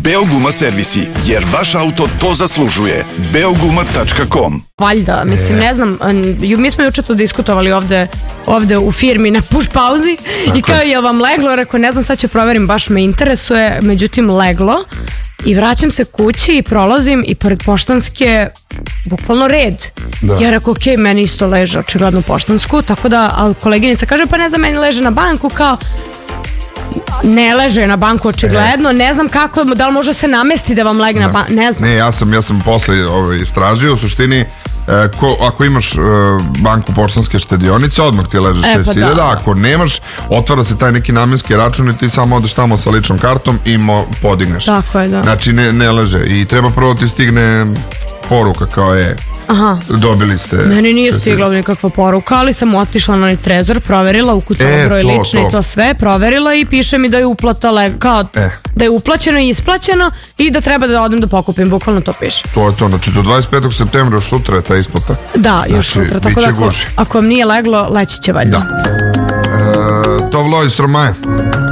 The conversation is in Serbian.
Beoguma servisi, jer vaš auto to zaslužuje. Beoguma.com. Valjda, mislim, ne znam, mi smo juče to diskutovali ovde u firmi na push pauzi i kao je vam leglo, rekao ne znam, sad ću proverim, baš me interesuje, međutim leglo i vraćam se kući i prolazim i pored poštanske bukvalno red. Ja rekao, ok, meni isto leže očigledno poštansku, tako da, ali koleginica kaže, pa ne znam, meni leže na banku, kao ne leže na banku očigledno, ne znam kako, da li može se namesti da vam legne na banku, ne znam. Ne, ja sam posle istražio, u suštini, ako imaš banku poštanske štedionice, odmah ti leže 6.000, ako nemaš, otvara se taj neki namenski račun i ti samo odeš tamo sa ličnom kartom i podigneš. Tako je, da. Znači ne leže i treba prvo ti stigne poruka kao je, dobili ste. Meni nije stigla nikakva poruka, ali sam otišla na trezor, proverila, ukucala broj lični i to sve, proverila i piše mi da je uplata kao da je uplaćeno i isplaćeno i da treba da odem da pokupim, bukvalno to piše. To je to, znači do 25. septembra još sutra je ta isplata. Da, još sutra, tako da ako vam nije leglo, leći će valjda. To vlo iz Tromaje.